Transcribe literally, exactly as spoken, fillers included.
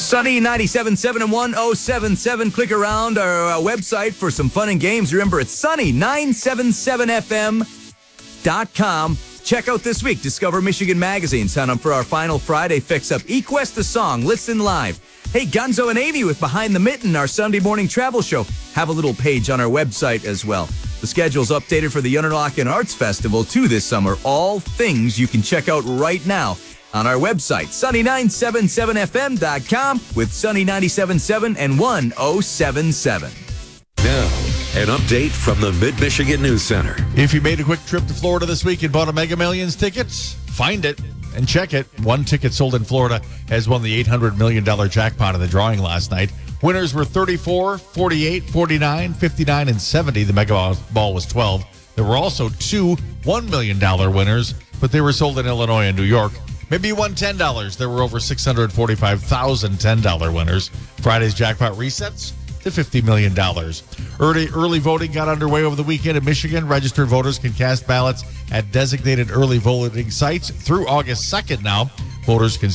Sunny ninety-seven point seven and one oh seven seven. Click around our uh, website for some fun and games. Remember, it's sunny nine seven seven f m dot com. Check out this week, Discover Michigan Magazine. Sign up for our final Friday fix-up. Equest the Song. Listen live. Hey, Gunzo and Amy with Behind the Mitten, our Sunday morning travel show. Have a little page on our website as well. The schedule's updated for the Interlochen Arts Festival, too, this summer. All things you can check out right now on our website, sunny nine seven seven f m dot com with Sunny ninety-seven point seven and one oh seven seven. Now, an update from the Mid-Michigan News Center. If you made a quick trip to Florida this week and bought a Mega Millions tickets, find it and check it. One ticket sold in Florida has won the eight hundred million dollars jackpot in the drawing last night. Winners were thirty-four, forty-eight, forty-nine, fifty-nine, and seventy. The Mega Ball was twelve. There were also two one million dollars winners, but they were sold in Illinois and New York. Maybe you won ten dollars. There were over six hundred forty-five thousand ten dollars winners. Friday's jackpot resets to fifty million dollars. Early, early voting got underway over the weekend in Michigan. Registered voters can cast ballots at designated early voting sites through August second now. Voters can